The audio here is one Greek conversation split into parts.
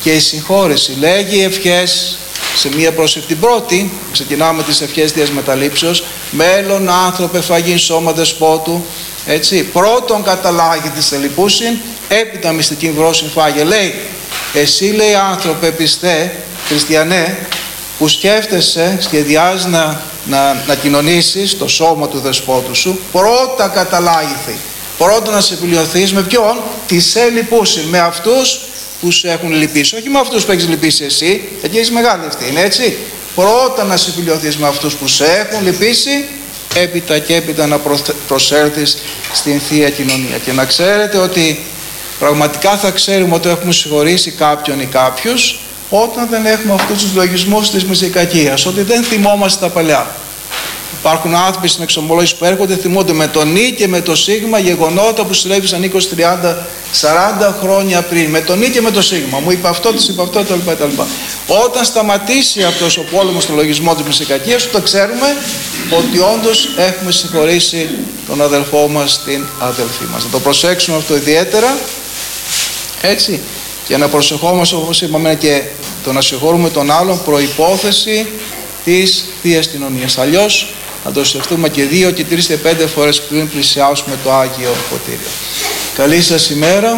και η συγχώρεση. Λέγει ευχές σε μία προς την πρώτη, ξεκινάμε τις ευχές Θείας Μεταλήψεως, μέλλον άνθρωπε φαγήν σώμα δεσπότου, έτσι, πρώτον καταλάγει της ελυπούσιν, έπειτα μυστική βρόσιν φάγε. Λέει, εσύ λέει άνθρωπε πιστέ, χριστιανέ, που σκέφτεσαι, σχεδιάζεις να κοινωνήσεις το σώμα του δεσπότου σου, πρώτα καταλάγηθη, πρώτα να σε φιλιωθείς με ποιον? Τις ελυπούσιν, με αυτούς που σου έχουν λυπήσει, όχι με αυτούς που έχεις λυπήσει εσύ, εκεί έχεις μεγάλη ευθύνη, έτσι. Πρώτα να συμφιλιωθείς με αυτούς που σε έχουν λυπήσει, έπειτα και έπειτα να προσέλθεις στην Θεία Κοινωνία. Και να ξέρετε ότι πραγματικά θα ξέρουμε ότι έχουμε συγχωρήσει κάποιον ή κάποιους όταν δεν έχουμε αυτούς τους λογισμούς της μυστικακίας, ότι δεν θυμόμαστε τα παλιά. Υπάρχουν άνθρωποι στην εξομολόγηση που έρχονται, θυμούνται με το νι και με το σίγμα γεγονότα που συνέβησαν 20, 30, 40 χρόνια πριν. Με το νι και με το σίγμα. Μου είπε αυτό, της είπε αυτό, κτλ. Όταν σταματήσει αυτός ο πόλεμος στον λογισμό της μυστικακίας, τότε ξέρουμε ότι όντως έχουμε συγχωρήσει τον αδελφό μας, την αδελφή μας. Να το προσέξουμε αυτό ιδιαίτερα, έτσι. Και να προσεχόμαστε, όπως είπαμε, και το να συγχωρούμε τον άλλον προϋπόθεση της Θείας Κοινωνίας. Αλλιώς να το σκεφτούμε και 2 και 3 και 5 φορές πριν πλησιάσουμε το Άγιο Ποτήριο. Καλή σας ημέρα.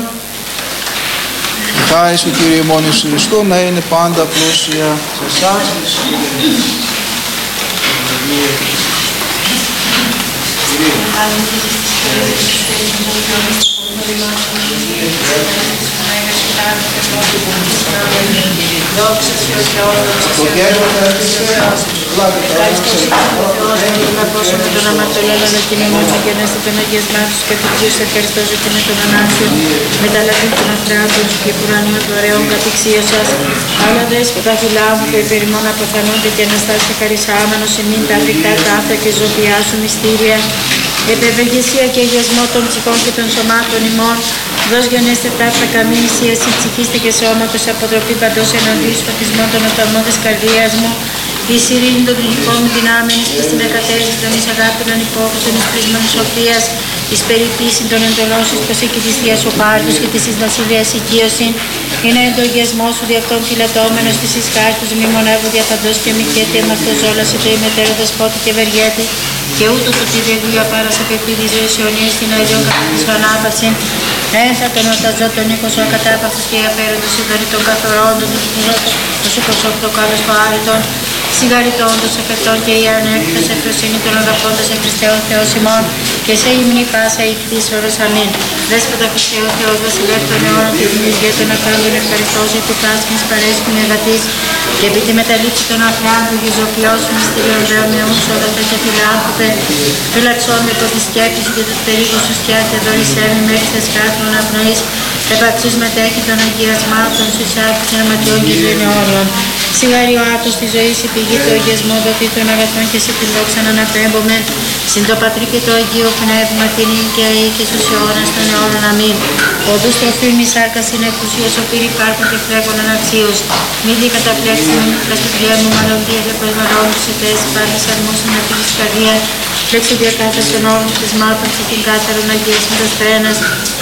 Η χάρις του Κύριου ημών Ιησού Χριστού να είναι πάντα πλούσια σε εσάς. Δόξα σε ο Θεός, Το κέντρο θα έρθει ευχαριστώ με πόσο με τον αμαρτωλέλο να κοινωνούμε και να είστε τον αγιασμάτους και του Θείου σε ευχαριστώ και με τον ανάξιο μεταλλαγή των ανθρώπων και πουρανίων του ωραίων κατηξίως σας. Άλλα δέσποτα φυλάμου που υπερημών αποθανούνται και αναστάσια χαρισάμενος ημίν τα αφρικά τάφτα και ζωβιά σου μυστήρια. Επευεργεσία και αγιασμό των ψυχών και των σωμάτων ημών. Δώσ' γενέστε τάφτα καμήν εσύ ψυχίστε και σώματος αποτροπή παντός εναντίους φωτισμών των οταμών της καρδίας μου. Η ειρήνη των πληγικών μου δυνάμενης και στην εκατέστηση των εις αγάπη των υπόκριτων εις πρίσμων σοφίας, εις περιποίηση των εντολών σου προς εκεί της Θείας ο Πάρτος και της εις βασιλείας οικείωσιν, είναι εντογιασμό σου δι' αυτόν φυλατώμενος της εις χάρτους μη μονεύου διαφαντός και μη κέτη εμ' αυτός όλας είτε ημετέρω δεσπότη και ευεργέτη, και ούτω το τη διαδία πάρας επεκπίδη ζωής αιωνίας στην αηδιόν κατά της ανάπαυσιν, ένθα τον ορταζό τον οίκος ο ακατάπαυτος και απέροντος συντονή των καθορώντων, το σου προσώπτω κάλος το άρρητον, σιγαριτώντος εφετών και η ανέκτητος εφροσύνη των αγαπώντας εν Χριστέων Θεός ημών και σε υμνή πάσα η κτής όρος αμήν. Δέσποτα Χριστέων Θεός βασιλεύ των αιώνων και την ηγέτων ακάλων ευχαριστώς επί τάσκης παρέσκην εργατής και επί τη μεταλήψη των αφράντων και ζωοποιός σου μυστήριον δέων νεούς όδοτα και φιλάνθρωπε, φυλαξών με από τη σκέπη σου και τους περίγους σου σκέφτε δωρησέμι μέχρι σε σκάρτων απνοής, επαξούς μετέχει των αγιασμάτων σου σάρκης ναματιών και ζωήν αιώνιων. Σιγάρι ο άρτος της ζωής η πηγή του αγιασμού δοθεί των αγαθών και σε την δόξα να αναπέμπουμε, συν το Πατρί και το Αγίο Πνεύμα την οικαιή και στους αιώνας των αιώνων αμήν. Οδούς τροφήν μη σάρκας είναι εκουσίως, ο πύρη κάρπων και φλέγων αναξίως. Μη δι καταπλέξιμο μη φλαστιδιέ μου μαλλοντία και προσμαλών τους ετές, πάντες αρμόσουν με τη καρδία, φλέξου διακάθες των όρων της μάτων και την κάθαρον αγιέσμητος τρένας.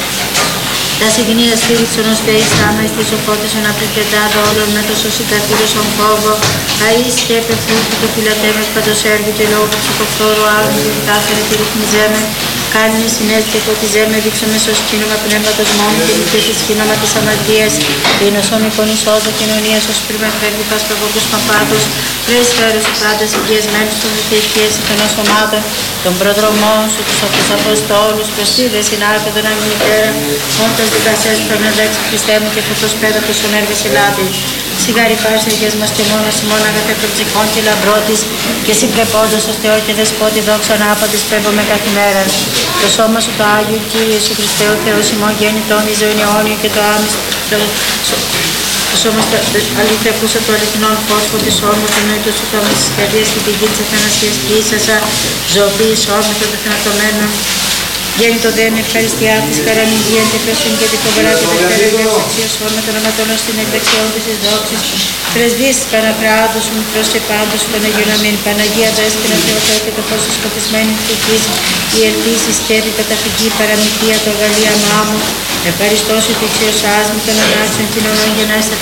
Τα συγγνία στήριξον ως Θεής άμα εις τις σοφότησον απριπτεντάδο όλων με το σωσί καθήρωσον φόβο, αείς και επεφρούτου το φυλατέμες παντός έργου και λόγου ψυχοφθόρου άλλων και κάθαρη τη ρυθμιζέμε, κάλυνη συνέστη και φωτιζέμε, δείξομαι σως κίνημα πνεύματος μόνο και νικές της κίνημα της αμαρτίας, εινωσόν εικόν εισόδου κοινωνίας ως πριν με φέρνει πασπαγόντους παπάτους, τρεις φέρους οι πάντες εγγυασμένους των δικαιικές των σωμάτων, των προδρομών σου, τους αυτούς Αποστόλους, προστίδες συνάρπεδον αμνητέρα, όντας δικασές προνεδέξι Χριστέ μου και φωτός πέδατος ον έργες ελάτη. Σιγάρι πάρεις αγιές μας και μόνος ημών αγαθέ των ψυχών και λαμπρότης και συμπρεπόντος ως Θεό και Δεσπότη δόξα ανάπαντης πέμπομαι καθημέραν. Το σώμα σου το Άγιο Κύριε σου Χριστέ ο Θεός ημών γέννητον εις ζωήν αιώνιο και το άμυστο το σώμα αλήθεια ακούσα το αληθινόν φως φωτισόν μου το νόητο σου τόμας της καρδίας στην πηγή της αθανασίας ποιήσασα ζωοποίη σώμα των θανατωμένων. Γέννητο δε με ευχαριστιά της καρανηγία και πέσουν και τη φοβερά και δευτέρα διαξαξία σώμα των αματώνων στην εκδεξιόν της δόξης. Πρεσβείες της Παναπράτους μου προς και πάντως των Αγίων αμήν. Παναγία Δέσποινα Θεοτό και το φως της σκοτισμένης ψυχής, η ελπίση σκέπη καταφυγή παραμυθία το αγαλίαμά μου. Ευχαριστώ σου τη αξιοσάς μου των ανάξεων κοινωνών για να είστε